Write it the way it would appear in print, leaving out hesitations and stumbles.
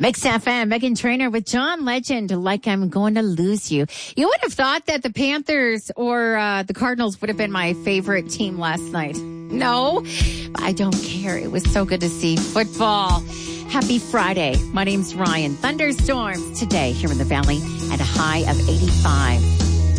Mix FM, Megan Trainor with John Legend, like I'm going to lose you. You would have thought that the Panthers or the Cardinals would have been my favorite team last night. No, I don't care. It was so good to see football. Happy Friday. My name's Ryan. Thunderstorms today here in the Valley at a high of 85.